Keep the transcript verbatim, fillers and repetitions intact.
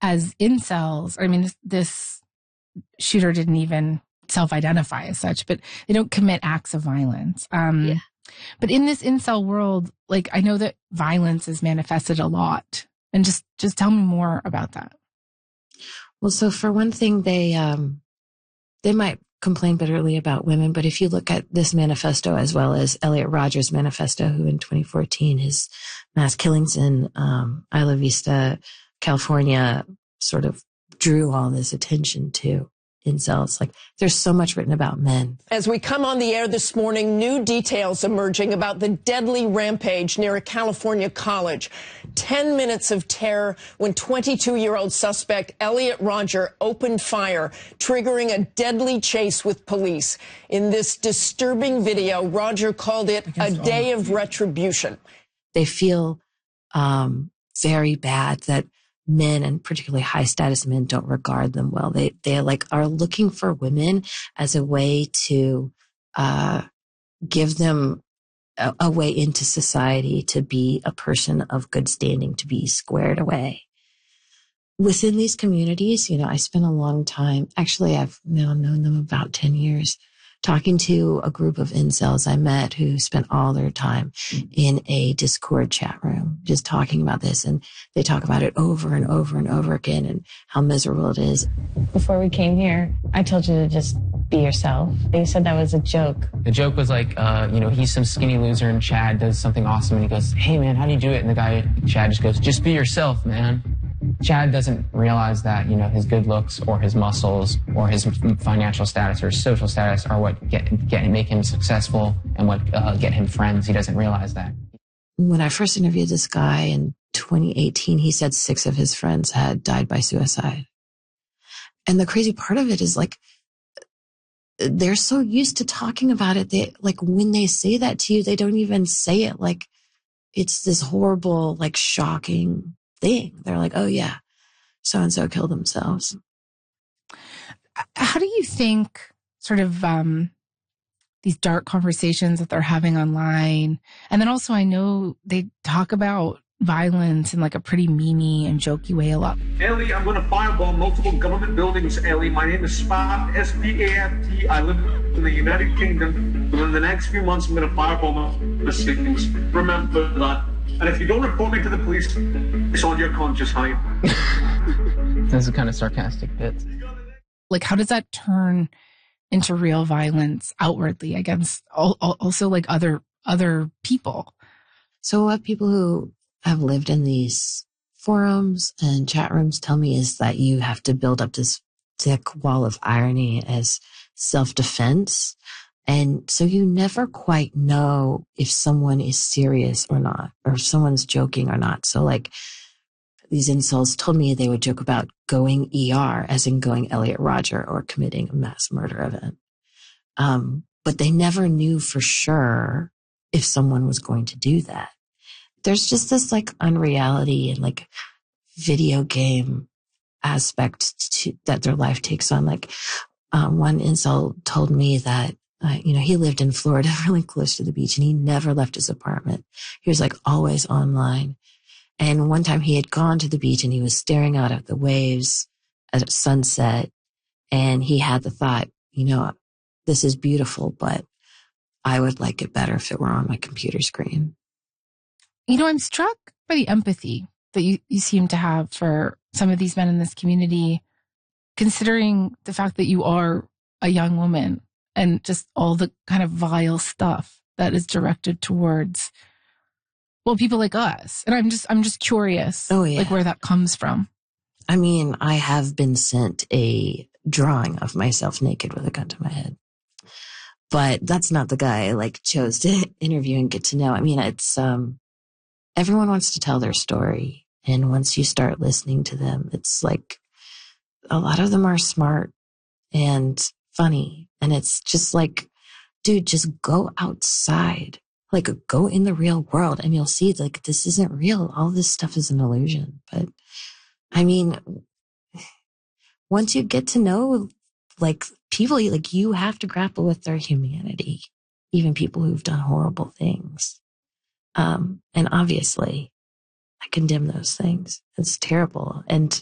as incels, I mean, this, this shooter didn't even self-identify as such, but they don't commit acts of violence. Um, yeah. But in this incel world, like, I know that violence is manifested a lot. And just, just tell me more about that. Well, so for one thing, they, um, they might complain bitterly about women, but if you look at this manifesto as well as Elliot Rodger's manifesto, who in twenty fourteen, his mass killings in, um, Isla Vista, California, sort of drew all this attention to incels. Like, there's so much written about men. As we come on the air this morning, new details emerging about the deadly rampage near a California college. Ten minutes of terror when twenty-two-year-old suspect Elliot Rodger opened fire, triggering a deadly chase with police. In this disturbing video, Rodger called it a day of retribution. They feel um, very bad that men, and particularly high status men, don't regard them well. They, they like are looking for women as a way to, uh, give them a, a way into society, to be a person of good standing, to be squared away. Within these communities, you know, I spent a long time, actually, I've now known them about ten years, talking to a group of incels I met who spent all their time in a Discord chat room, just talking about this. And they talk about it over and over and over again and how miserable it is. Before we came here, I told you to just be yourself. They said that was a joke. The joke was like, uh, you know, he's some skinny loser and Chad does something awesome. And he goes, hey, man, how do you do it? And the guy, Chad, just goes, just be yourself, man. Chad doesn't realize that, you know, his good looks or his muscles or his financial status or social status are what get, get make him successful and what uh, get him friends. He doesn't realize that. When I first interviewed this guy in twenty eighteen, he said six of his friends had died by suicide. And the crazy part of it is, like, they're so used to talking about it. They, like, when they say that to you, they don't even say it like it's this horrible, like, shocking thing. They're like, oh yeah, so-and-so killed themselves. How do you think sort of um, these dark conversations that they're having online, and then also I know they talk about violence in like a pretty memey and jokey way a lot. Ellie, I'm going to fireball multiple government buildings, Ellie. My name is Spat, S P A F T. I live in the United Kingdom. Within the next few months, I'm going to fireball the cities. Remember that. And if you don't report me to the police, it's on your conscious, honey. This is kind of sarcastic bits. Like, how does that turn into real violence outwardly against all, also like other other people? So what people who have lived in these forums and chat rooms tell me is that you have to build up this thick wall of irony as self-defense. And so you never quite know if someone is serious or not, or if someone's joking or not. So like these incels told me they would joke about going E R, as in going Elliot Rodger, or committing a mass murder event. Um, but they never knew for sure if someone was going to do that. There's just this like unreality and like video game aspect to, that their life takes on. Like um, one incel told me that Uh, you know, he lived in Florida, really close to the beach, and he never left his apartment. He was like always online. And one time he had gone to the beach and he was staring out at the waves at sunset. And he had the thought, you know, this is beautiful, but I would like it better if it were on my computer screen. You know, I'm struck by the empathy that you, you seem to have for some of these men in this community, considering the fact that you are a young woman. And just all the kind of vile stuff that is directed towards, well, people like us. And I'm just, I'm just curious, oh, yeah. like where that comes from. I mean, I have been sent a drawing of myself naked with a gun to my head, but that's not the guy I like chose to interview and get to know. I mean, it's, um, everyone wants to tell their story. And once you start listening to them, it's like a lot of them are smart and funny. And it's just like, dude, just go outside, like go in the real world and you'll see like, this isn't real. All this stuff is an illusion. But I mean, once you get to know like people, like you have to grapple with their humanity, even people who've done horrible things. Um, and obviously I condemn those things. It's terrible. And